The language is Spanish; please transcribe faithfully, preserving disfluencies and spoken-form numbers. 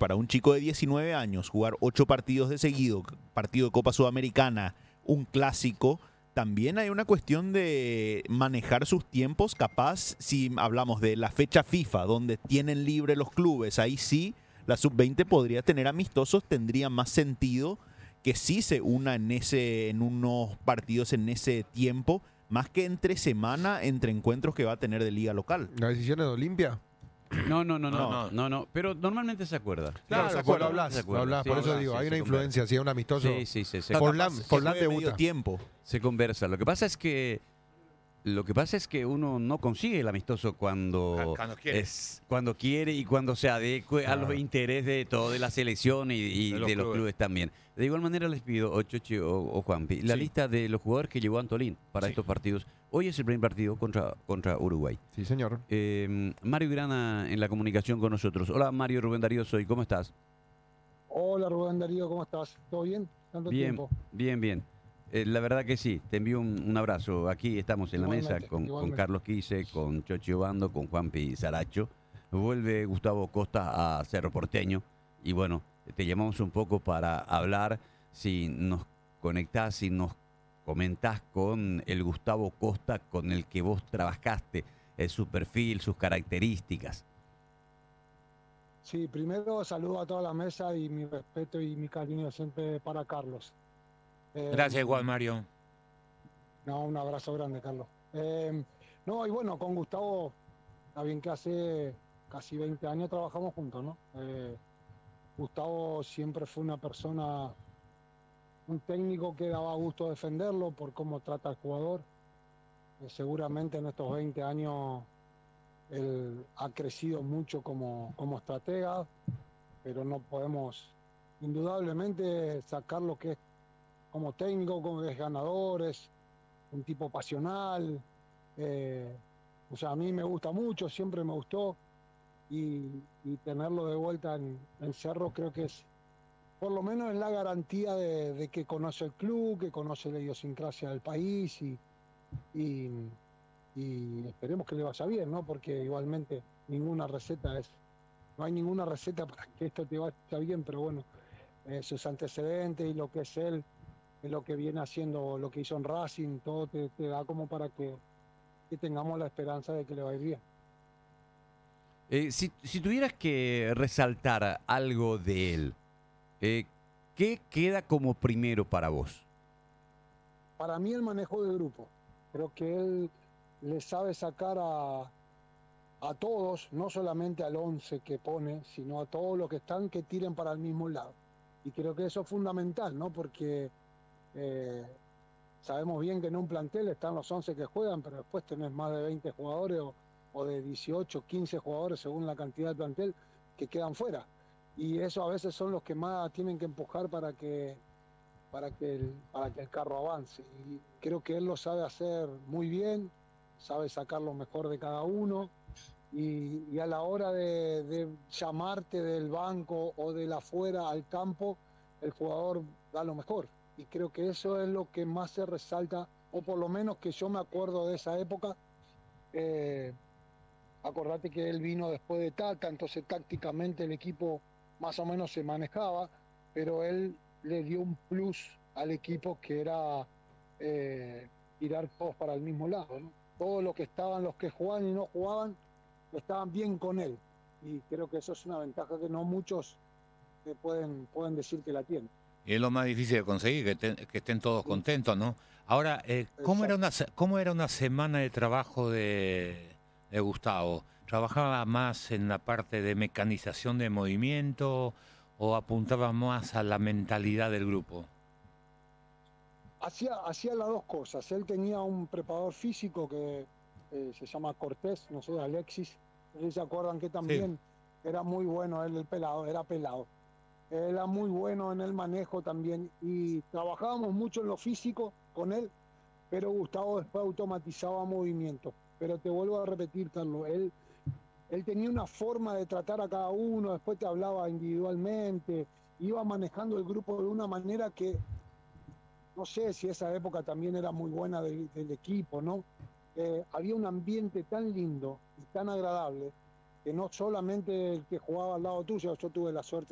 para un chico de diecinueve años jugar ocho partidos de seguido, partido de Copa Sudamericana, un clásico, también hay una cuestión de manejar sus tiempos. Capaz, si hablamos de la fecha FIFA, donde tienen libre los clubes, ahí sí, la sub veinte podría tener amistosos, tendría más sentido que sí se una en, ese, en unos partidos en ese tiempo, más que entre semana, entre encuentros que va a tener de liga local. ¿La decisión es de Olimpia? No, no, no, no, No. no, no, no, pero normalmente se acuerda. Claro, se vos acuerda, lo hablás, se lo acuerda. hablás, Sí, por eso sí, digo, sí, hay se una conversa. influencia, si es un amistoso. Sí, sí, sí, se, Forlán, Capaz que Forlán juegue medio debuta. tiempo. se conversa. Lo que pasa es que lo que pasa es que uno no consigue el amistoso cuando Cuando quiere. es cuando quiere y cuando se adecue a los Claro. intereses de todo, de la selección y, y De de, los los, clubes. clubes también. De igual manera les pido, o Chochi o, o Juanpi, la Sí. lista de los jugadores que llevó Antolín para Sí. estos partidos. Hoy es el primer partido contra, contra Uruguay. Sí, señor. Eh, Mario Grana en la comunicación con nosotros. Hola Mario, Rubén Darío soy, ¿cómo estás? Hola Rubén Darío, ¿cómo estás? ¿Todo bien? ¿Tanto Bien, tiempo? bien, bien. Eh, la verdad que sí, te envío un, un abrazo. Aquí estamos en la Igualmente, mesa con, con igualmente. Carlos Quise, con Chochi Obando, con Juanpi Saracho. Vuelve Gustavo Costa a Cerro Porteño. Y bueno, te llamamos un poco para hablar, si nos conectás, si nos comentás con el Gustavo Costa con el que vos trabajaste, eh, su perfil, sus características. Sí, primero saludo a toda la mesa y mi respeto y mi cariño siempre para Carlos. Eh, Gracias, igual, Mario. No, un abrazo grande, Carlos. Eh, no, y bueno, con Gustavo, está bien que hace casi veinte años trabajamos juntos, ¿no? Eh, Gustavo siempre fue una persona, un técnico que daba gusto defenderlo por cómo trata al jugador. Eh, seguramente en estos veinte años él ha crecido mucho como, como estratega, pero no podemos indudablemente sacar lo que es como técnico, como es ganador, es un tipo pasional. Eh, o sea, a mí me gusta mucho, siempre me gustó, y, y tenerlo de vuelta en, en Cerro creo que es, por lo menos es la garantía de, de que conoce el club, que conoce la idiosincrasia del país y, y, y esperemos que le vaya bien, ¿no? Porque igualmente ninguna receta es, no hay ninguna receta para que esto te vaya bien, pero bueno, eh, sus antecedentes y lo que es él, es lo que viene haciendo, lo que hizo en Racing, todo te, te da como para que, que tengamos la esperanza de que le va a ir bien. Eh, si, si tuvieras que resaltar algo de él, eh, ¿qué queda como primero para vos? Para mí el manejo de grupo, creo que él le sabe sacar a, a todos, no solamente al once que pone, sino a todos los que están que tiren para el mismo lado. Y creo que eso es fundamental, ¿no? Porque eh, sabemos bien que en un plantel están los once que juegan, pero después tenés más de veinte jugadores o, o de dieciocho, quince jugadores según la cantidad de plantel que quedan fuera. Y eso a veces son los que más tienen que empujar para que, para que, el, para que el carro avance. Y creo que él lo sabe hacer muy bien, sabe sacar lo mejor de cada uno. Y, y a la hora de, de llamarte del banco o del afuera al campo, el jugador da lo mejor. Y creo que eso es lo que más se resalta, o por lo menos que yo me acuerdo de esa época. Eh, acordate que él vino después de Tata, entonces tácticamente el equipo más o menos se manejaba, pero él le dio un plus al equipo que era eh, tirar todos para el mismo lado, ¿no? Todos los que estaban, los que jugaban y no jugaban, estaban bien con él. Y creo que eso es una ventaja que no muchos eh, pueden, pueden decir que la tienen. Y es lo más difícil de conseguir, que, te- que estén todos Sí. contentos, ¿no? Ahora, eh, ¿cómo, era Exacto. una, se- ¿cómo era una semana de trabajo de, de Gustavo? ¿Trabajaba más en la parte de mecanización de movimiento o apuntaba más a la mentalidad del grupo? Hacía, hacía las dos cosas. Él tenía un preparador físico que eh, se llama Cortés, no sé, Alexis. No sé si se acuerdan que también era muy bueno él, el pelado, era pelado. Era muy bueno en el manejo también y trabajábamos mucho en lo físico con él, pero Gustavo después automatizaba movimientos. Pero te vuelvo a repetir, Carlos, él, él tenía una forma de tratar a cada uno, después te hablaba individualmente, iba manejando el grupo de una manera que no sé si esa época también era muy buena de, del equipo, ¿no? Eh, había un ambiente tan lindo y tan agradable que no solamente el que jugaba al lado tuyo, yo tuve la suerte